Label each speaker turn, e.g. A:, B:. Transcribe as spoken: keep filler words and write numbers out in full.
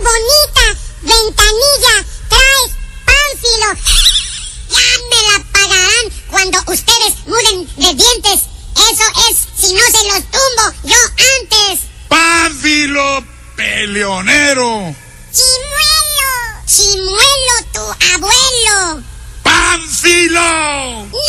A: bonita ventanilla traes, Pánfilo. Ya me la pagarán cuando ustedes muden de dientes. Eso es si no se los tumbo yo antes.
B: ¡Pánfilo peleonero!
A: ¡Chimuelo! ¡Chimuelo tu abuelo!
B: ¡Pánfilo!
A: ¡No!